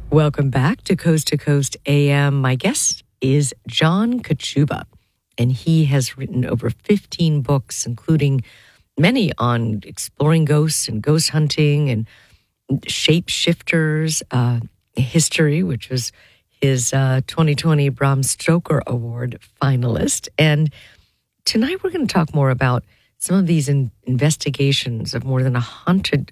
Welcome back to Coast AM. My guest is John Kachuba, and he has written over 15 books, including many on exploring ghosts and ghost hunting and shapeshifters history, which was his 2020 Bram Stoker Award finalist. And tonight we're going to talk more about some of these investigations of more than 100